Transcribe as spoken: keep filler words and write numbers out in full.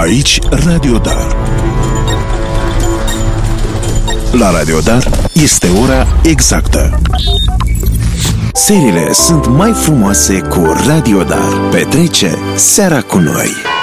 Aici Radio Dar. La Radio Dar este ora exactă. Seriile sunt mai frumoase cu Radio Dar. Petrece seara cu noi.